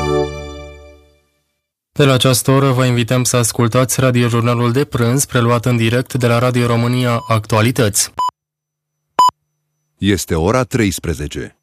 De la această oră vă invităm să ascultați radiojurnalul de prânz preluat în direct de la Radio România Actualități. Este ora 13.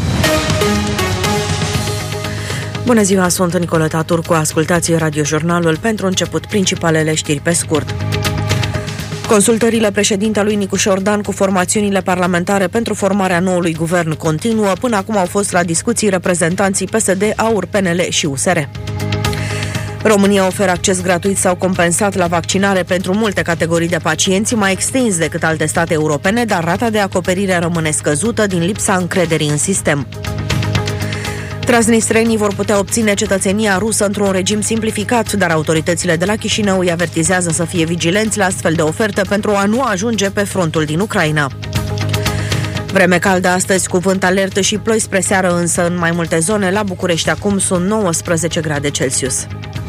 Bună ziua, sunt Nicoleta Turcu, ascultați radiojurnalul. Pentru început, principalele știri pe scurt. Consultările președintelui Nicu Șordan cu formațiunile parlamentare pentru formarea noului guvern continuă. Până acum au fost la discuții reprezentanții PSD, AUR, PNL și USR. România oferă acces gratuit sau compensat la vaccinare pentru multe categorii de pacienți, mai extins decât alte state europene, dar rata de acoperire rămâne scăzută din lipsa încrederii în sistem. Transnistrenii vor putea obține cetățenia rusă într-un regim simplificat, dar autoritățile de la Chișinău îi avertizează să fie vigilenți la astfel de oferte pentru a nu ajunge pe frontul din Ucraina. Vreme caldă astăzi cu vânt alert și ploi spre seară, însă în mai multe zone. La București acum sunt 19 grade Celsius.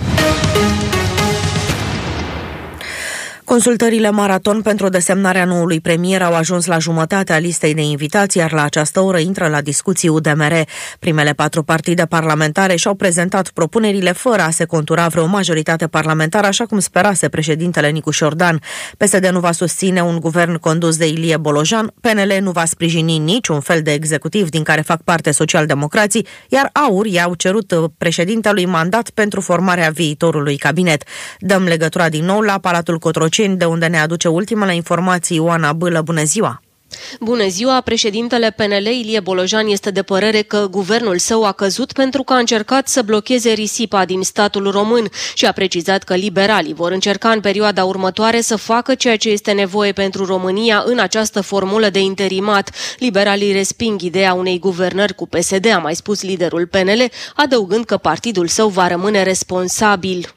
Consultările maraton pentru desemnarea noului premier au ajuns la jumătatea listei de invitați, iar la această oră intră la discuții UDMR. Primele 4 partide parlamentare și-au prezentat propunerile fără a se contura vreo majoritate parlamentară, așa cum sperase președintele Nicu Șordan. PSD nu va susține un guvern condus de Ilie Bolojan, PNL nu va sprijini niciun fel de executiv din care fac parte socialdemocrații, iar AUR i-au cerut președintelui mandat pentru formarea viitorului cabinet. Dăm legătura din nou la Palatul Cotroceni, de unde ne aduce ultimele informații Ioana Bâlă. Bună ziua! Bună ziua! Președintele PNL, Ilie Bolojan, este de părere că guvernul său a căzut pentru că a încercat să blocheze risipa din statul român și a precizat că liberalii vor încerca în perioada următoare să facă ceea ce este nevoie pentru România în această formulă de interimat. Liberalii resping ideea unei guvernări cu PSD, a mai spus liderul PNL, adăugând că partidul său va rămâne responsabil.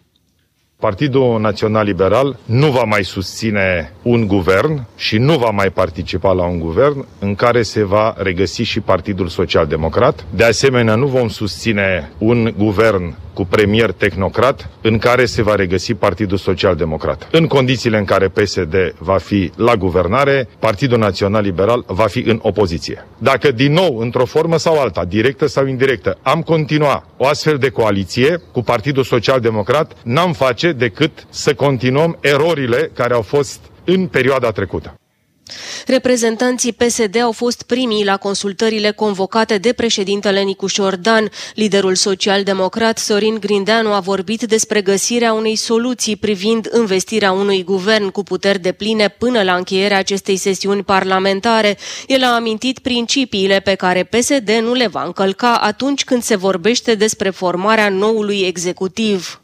Partidul Național Liberal nu va mai susține un guvern și nu va mai participa la un guvern în care se va regăsi și Partidul Social Democrat. De asemenea, nu vom susține un guvern cu premier tehnocrat în care se va regăsi Partidul Social Democrat. În condițiile în care PSD va fi la guvernare, Partidul Național Liberal va fi în opoziție. Dacă din nou, într-o formă sau alta, directă sau indirectă, am continua o astfel de coaliție cu Partidul Social Democrat, n-am face decât să continuăm erorile care au fost în perioada trecută. Reprezentanții PSD au fost primii la consultările convocate de președintele Nicu Șordan. Liderul social-democrat Sorin Grindeanu a vorbit despre găsirea unei soluții privind învestirea unui guvern cu puteri depline până la încheierea acestei sesiuni parlamentare. El a amintit principiile pe care PSD nu le va încălca atunci când se vorbește despre formarea noului executiv.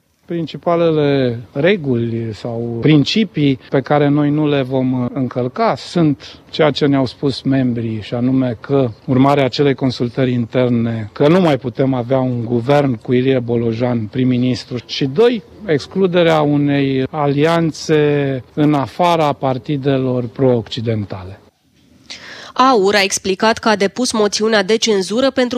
Principalele reguli sau principii pe care noi nu le vom încălca sunt ceea ce ne-au spus membrii, și anume că, urmarea acelei consultări interne, că nu mai putem avea un guvern cu Ilie Bolojan prim-ministru, și 2, excluderea unei alianțe în afara partidelor pro-occidentale. AUR a explicat că a depus moțiunea de cenzură pentru